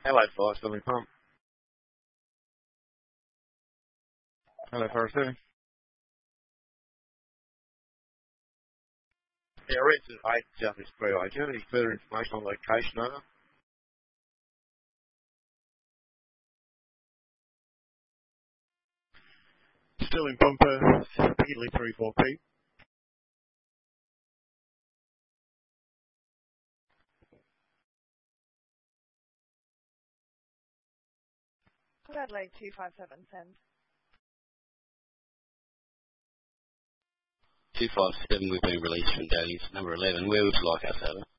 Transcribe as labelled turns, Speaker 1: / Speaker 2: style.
Speaker 1: Hello, 5-7 pump. Hello, Forest 7. Yeah, Redson 8, Southeast Freeway. Do you have any further information on location, over? Still in bumper, Heatley 34P.
Speaker 2: Adelaide 257, send.
Speaker 3: 257, we've been released from Daddy's number 11. Where would you like us, over?